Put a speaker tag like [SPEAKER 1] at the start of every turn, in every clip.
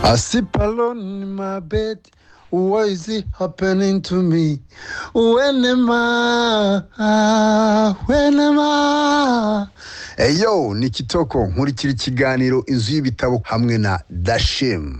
[SPEAKER 1] I sleep alone in my bed. What is it happening to me? When am I? Eyo, ni Kitoko nkurikira ikiganiro inzu y'ibitabo hamwe na Dashim.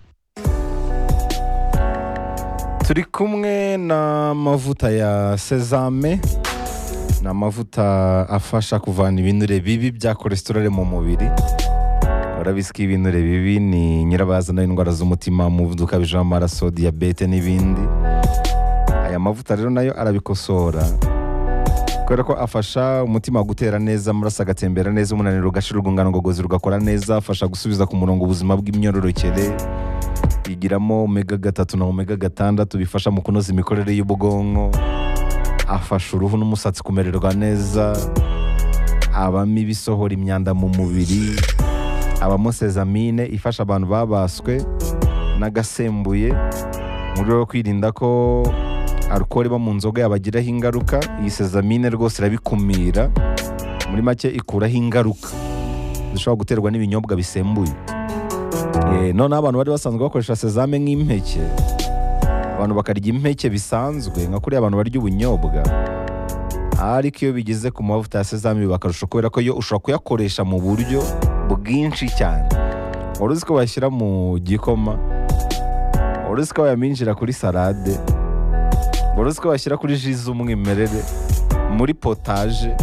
[SPEAKER 2] Turi kumwe na mavuta ya sesame, na mavuta afasha kuvana ibinure bibi bya cholesterol mu mubiri. Urabisiki ibinure bibi ni nyirabazana indwara z'umutima, umuvuduko ukabije w'amaraso, diabete n'ibindi. Aya mavuta rero nayo arabikosora, kubera ko afasha umutima gutera neza, amaraso agatembera neza, umunaniro ugashira, urwungano ngogozi rugakora neza, afasha gusubiza ku murongo ubuzima bw'imyororokere. Igiramo omega 3 na omega 6 bifasha mu kunoza imikorere y'ubwonko, afasha uruhu n'umusatsi kumererwa neza, abamo ibisohora imyanda mu mubiri, abamo sezamine ifasha abantu babaswe n'agasembuye mu rwego rwo kwirinda ko alcohol iba mu nzoga yabagiraho ingaruka. Iyi sezamine rwose irabikumira, muri make ikuraho ingaruka zishobora guterwa n'ibinyobwa bisembuye. None abantu bari basanzwe bakoresha sezame nk'impeke, abantu bakarya impeke bisanzwe nka kuri abantu barya ubunyobwa, ariko iyo bigeze ku mavuta ya sezame bakarusha, kubera ko yo ushobora kuyakoresha mu buryo bwinshi cyane. Wari uzi ko bashyira mu gikoma, wari uzi ko bayaminjira kuri salade, wari uzi ko bashyira kuri ji z'umwimerere, muri potaje,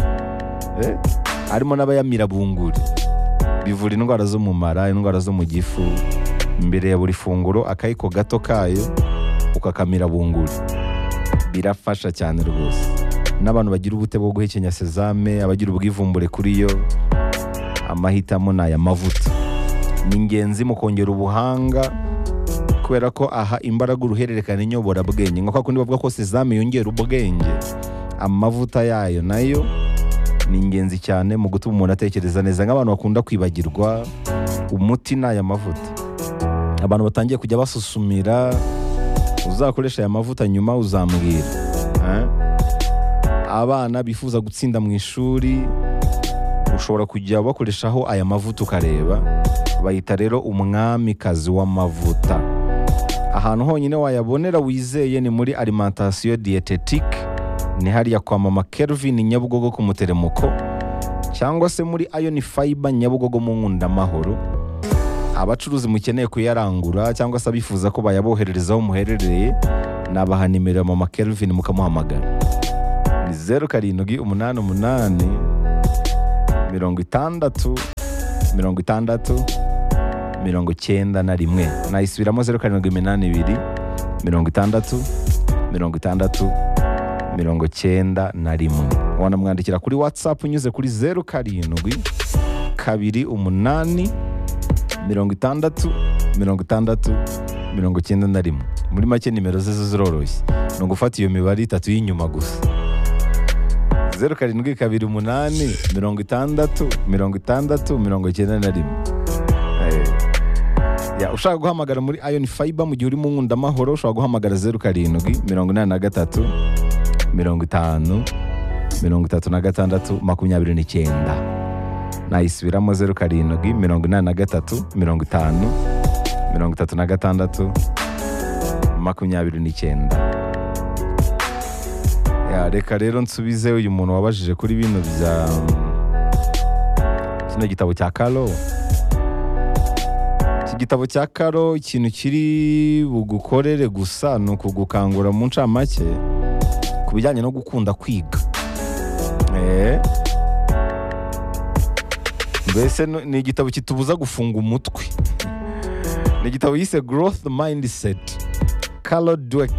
[SPEAKER 2] harimo n'abayamira bunguri. Bivura indwara zo mu mara, indwara zo mu gifu. Imbere ya buri funguro akayiko gato kayo ukakamira bunguri, birafasha cyane rwose. N'abantu bagira ubute bwo guhekenya sezame, abagira ubwivumbure kuri yo, amahitamo n'aya mavuta. Ni ingenzi mu kongera ubuhanga, kubera ko aha imbaraga uruhererekane nyobora bwenge. Nko kundi bavuga ko sezame yongera ubwenge, amavuta yayo nayo ni ingenzi cyane mu gutuma umuntu atekereza neza. Nk'abantu bakunda kwibagirwa, umuti n'aya mavuta. Abantu batangiye kujya basusumira, uzakoresha aya mavuta nyuma uzambwira. Abana bifuza gutsinda mu ishuri, ushobora kujya bakoreshaho aya mavuta ukareba. Bayita rero umwamikazi w'amavuta. Ahantu honyine wayabonera wizeye ni muri alimentation dietetique, ni hariya kwa mama Kelvin Nyabugogo ku Muteremuko, cyangwa se muri Iron Fiber Nyabugogo mu Nkundamahoro. Abacuruzi mukeneye kuyarangura cyangwa se abifuza ko bayabohererezaho muherereye, nabaha nimero ya mama Kelvin mukamuhamagara. Ni 0788 60 91. Nayisubiramo 0782 60 91. Wanamwandikira kuri WhatsApp unyuze kuri 07 28 60 91. Muri make nimero ze ziroroshye, no gufata iyo mibare 3 y'inyuma gusa. 07 28 60 91. Ushaka guhamagara muri Iron Fiber mu gihe uri mu Nkundamahoro, ushaka guhamagara 07 83 50 36 29. Nayisubiramo 07 83 50 36 29. Reka rero nsubize uyu muntu wabajije kuri bino bya kino gitabo cya Karo. Iki gitabo cya Karo, ikintu kiri bugukorere gusa ni ukugukangura mu ncamake ku bijyanye no gukunda kwiga. Mbese ni igitabo kitubuza gufunga umutwe. Ni igitabo yise Growth Mindset, Carol Dweck.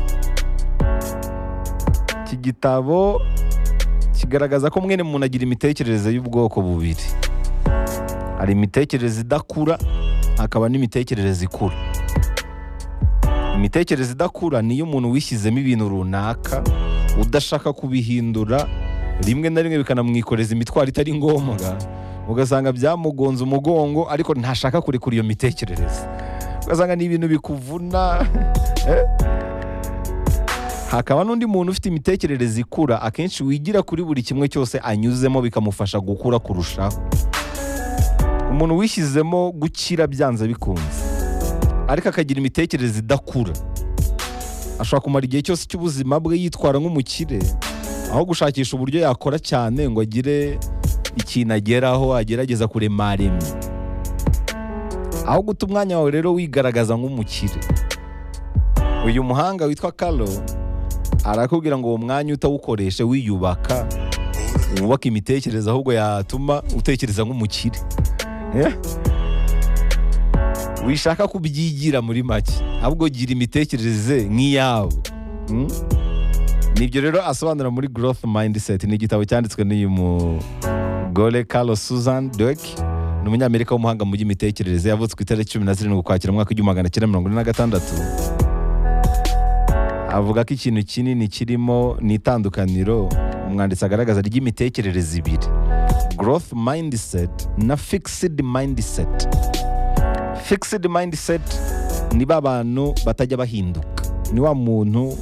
[SPEAKER 2] Iki gitabo kigaragaza ko mwene muntu agira imitekerereze y'ubwoko bubiri. Hari imitekerereze idakura, hakaba n'imitekerereze ikura. Imitekerereze idakura niyo umuntu wishyizemo ibintu runaka udashaka kubihindura, rimwe na rimwe bikanamwikoreza imitwaro itari ngombwa, ugasanga byamugonze umugongo ariko ntashaka kurekura iyo mitekerereze, ugasanga ni ibintu bikuvuna. Hakaba n'undi muntu ufite imitekerereze ikura, akenshi wigira kuri buri kimwe cyose anyuzemo bikamufasha gukura kurushaho. Umuntu wishyizemo gukira byanze bikunze, ariko akagira imitekerereze idakura. Ashobora kumara igihe cyose cy'ubuzima bwe yitwara nk'umukire aho gushakisha uburyo yakora cyane ngo agire ikintu ageraho, agerageza kuremarema, aho guta umwanya wawe rero wigaragaza nk'umukire. Uyu muhanga witwa Carlo arakubwira ngo uwo mwanya utawukoreshe wiyubaka, wubaka imitekerereze ahubwo yatuma utekereza nk'umukire. Wishaka kubyigira muri make, ahubwo gira imitekerereze nk'iyabo. Nibyo rero asobanura muri Growth Mindset. Ni igitabo cyanditswe n'uyu mugore Carol Susan Dweck, ni umunyamerika w'umuhanga mu by'imitekerereze, yavutse ku itariki 17 Ukwakira umwaka w'1946. Avuga ko ikintu kinini kirimo ni itandukaniro umwanditsi agaragaza ry'imitekerereze ibiri: growth mindset na fixed mindset. Fixed mindset ni abantu batajya bahinduka, ni wa muntu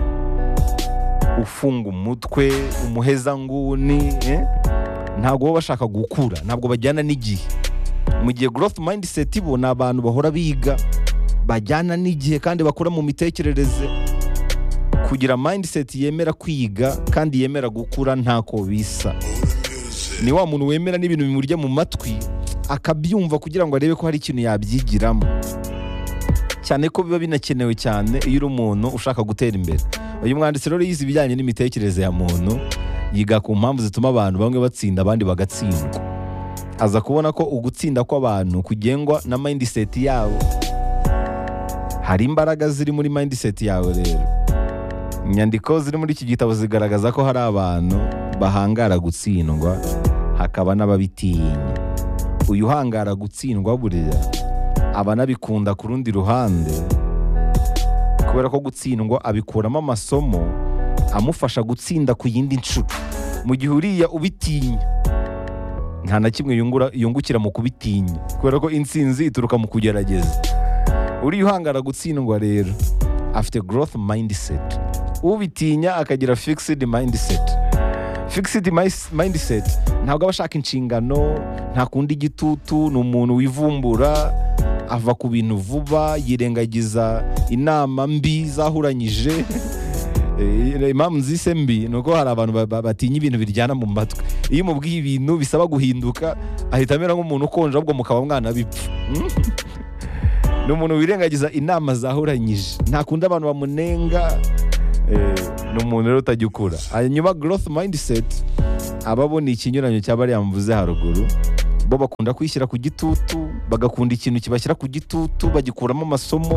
[SPEAKER 2] ufunga umutwe, umuhezanguni, ntabwo baba bashaka gukura, ntabwo bajyana n'igihe. Mu gihe growth mindset bo ni abantu bahora biga, bajyana n'igihe kandi bakura mu mitekerereze. Kugira mindset yemera kwiga kandi yemera gukura ntako bisa. Ni wa muntu wemera n'ibintu bimurya mu matwi akabyumva kugira ngo arebe ko hari ikintu yabyigiramo, cyane ko biba binakenewe cyane iyo uri umuntu ushaka gutera imbere. Uyu mwanditsi rero yize ibijyanye n'imitekerereze ya muntu, yiga ku mpamvu zituma abantu bamwe batsinda abandi bagatsindwa. Aza kubona ko ugutsinda kw'abantu kugengwa na mindset yabo. Hari imbaraga ziri muri mindset yawe rero. Inyandiko ziri muri iki gitabo zigaragaza ko hari abantu bahangara gutsindwa, hakaba n'ababitinya. Uyu uhangara gutsindwa buriya aba anabikunda ku rundi ruhande, kubera ko gutsindwa abikuramo amasomo amufasha gutsinda ku yindi nshuro. Mu gihe uriya ubitinya nta na kimwe yungukira mu kubitinya, kubera ko intsinzi ituruka mu kugerageza. Uriya uhangara gutsindwa rero afite growth mindset, ubitinya akagira fixed mindset. Fixed mindset ntabwo aba ashaka inshingano, ntakunda igitutu, ni umuntu wivumbura, ava ku bintu vuba, yirengagiza inama mbi zahuranyije. Impamvu nzise mbi ni uko hari abantu batinya ibintu biryana mu matwi. Iyo umubwiye ibintu bisaba guhinduka ahita amera nk'umuntu ukonje, ahubwo mukaba mwana bipfa. Ni umuntu wirengagiza inama zahuranyije, ntakunda abantu bamunenga, ni umuntu rero utajya ukura. Hanyuma growth mindset ababona ikinyuranyo cy'abariya mvuze haruguru, bo bakunda kwishyira ku gitutu, bagakunda ikintu kibashyira ku gitutu, bagikuramo amasomo.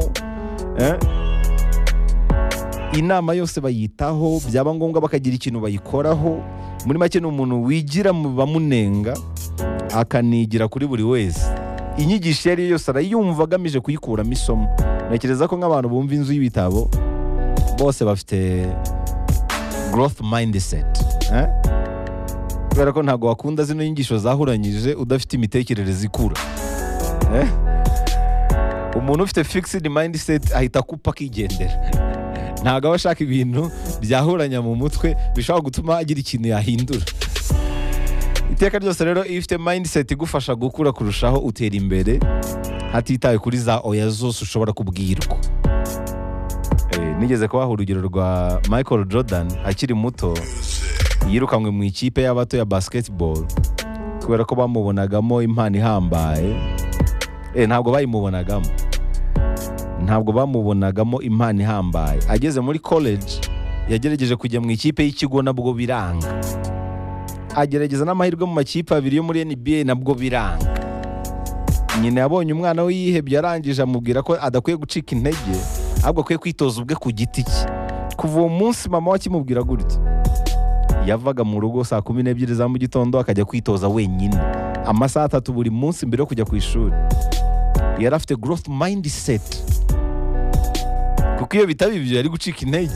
[SPEAKER 2] Inama yose bayitaho, byaba ngombwa bakagira ikintu bayikoraho. Muri make ni umuntu wigira mu bamunenga akanigira kuri buri wese. Inyigisho yari yose arayumva agamije kuyikuramo isomo. Ntekereza ko nk'abantu bumva inzu y'ibitabo bose bafite growth mindset, kubera ko ntabwo wakunda zino nyigisho zahuranyije udafite imitekerereze ikura. Umuntu ufite fixed mindset ahita akupa akigendera, ntabwo aba ashaka ibintu byahuranya mu mutwe bishobora gutuma agira ikintu yahindura. Iteka ryose rero iyo ufite mindset igufasha gukura kurushaho, utera imbere hatitawe kuri za oya zose ushobora kubwirwa. Nigeze kubaha urugero rwa Michael Jordan akiri muto, yirukanwe mu ikipe y'abato ya basketball kubera ko bamubonagamo impano ihambaye. Ntabwo bamubonagamo impano ihambaye. Ageze muri college yagerageje kujya mu ikipe y'ikigo, nabwo biranga. Agerageza n'amahirwe mu makipe abiri yo muri NBA, nabwo biranga. Nyine yabonye umwana we yihebye, arangije amubwira ko adakwiye gucika intege, ahubwo akwiye kwitoza ubwe ku giti cye. Kuva uwo munsi mama we akimubwira gutya, yavaga mu rugo saa 12 za mu gitondo akajya kwitoza wenyine amasaha 3 buri munsi mbere yo kujya ku ishuri. Yari afite growth mindset, kuko iyo bitaba ibyo yari gucika intege.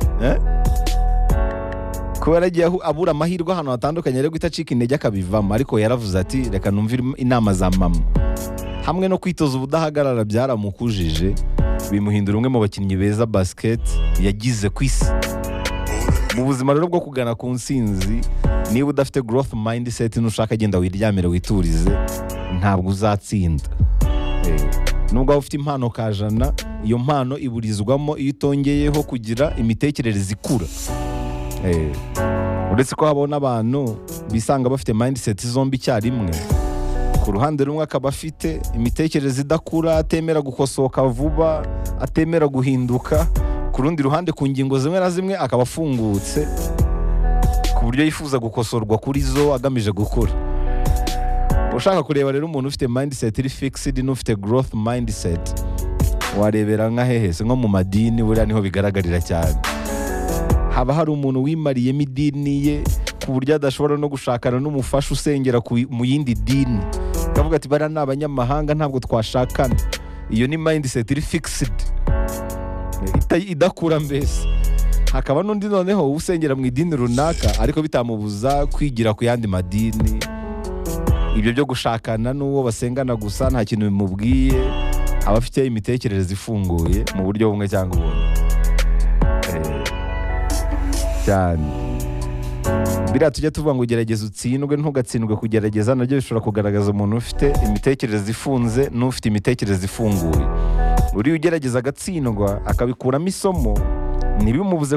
[SPEAKER 2] Kuba yaragiye abura amahirwe ahantu hatandukanye yari guhita acika intege akabivamo, ariko yaravuze ati reka numvire inama za mama. Hamwe no kwitoza ubudahagarara byaramukujije, bimuhindura umwe mu bakinnyi beza basket yagize ku isi. Mu buzima rero bwo kugana ku nsinzi, niba udafite growth mindset nushaka agenda wiryamire witurize, ntabwo uzatsinda. nubwo waba ufite impano kajana, iyo mpano iburizwamo iyo utongeyeho kugira imitekerereze ikura. Uretse ko habaho n'abantu bisanga bafite mindset zombi icyarimwe. Ku ruhande rumwe akaba afite imitekerereze idakura, atemera gukosoka vuba, atemera guhinduka. Ku rundi ruhande ku ngingo zimwe na zimwe akaba afungutse ku buryo yifuza gukosorwa kuri zo agamije gukura. Ushaka kureba rero umuntu ufite mindset iri fixed n'ufite growth mindset, warebera nka hehese nko mu madini, buriya niho bigaragarira cyane. Haba hari umuntu wimariyemo idini ye ku buryo adashobora no gushakana n'umufasha usengera mu yindi dini, akavuga ati bariya ni abanyamahanga ntabwo twashakana. Iyo ni mindset iri fixed idakura mbese. Hakaba n'undi noneho usengera mu idini runaka ariko bitamubuza kwigira ku yandi madini. Ibyo byo gushakana n'uwo basengana gusa nta kintu bimubwiye, aba afite imitekerereze ifunguye mu buryo bumwe cyangwa ubundi cyane. Biriya tujya tuvuga ngo gerageza utsindwe ntugatsindwe kugerageza, nabyo bishobora kugaragaza umuntu ufite imitekerereze ifunze n'ufite imitekerereze ifunguye. Uriya ugerageza agatsindwa akabikuramo isomo, ntibimubuze